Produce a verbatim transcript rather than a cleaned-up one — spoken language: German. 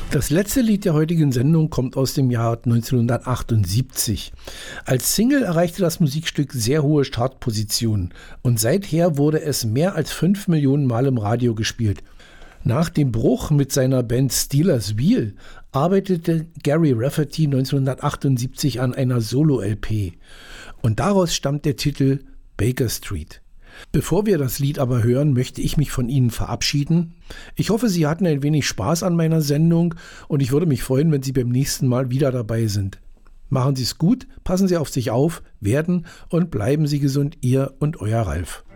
Das letzte Lied der heutigen Sendung kommt aus dem Jahr neunzehnhundertachtundsiebzig. Als Single erreichte das Musikstück sehr hohe Startpositionen und seither wurde es mehr als fünf Millionen Mal im Radio gespielt. Nach dem Bruch mit seiner Band Stealers Wheel arbeitete Gary Rafferty neunzehnhundertachtundsiebzig an einer Solo-L P und daraus stammt der Titel Baker Street. Bevor wir das Lied aber hören, möchte ich mich von Ihnen verabschieden. Ich hoffe, Sie hatten ein wenig Spaß an meiner Sendung und ich würde mich freuen, wenn Sie beim nächsten Mal wieder dabei sind. Machen Sie es gut, passen Sie auf sich auf, werden und bleiben Sie gesund, Ihr und Euer Ralf.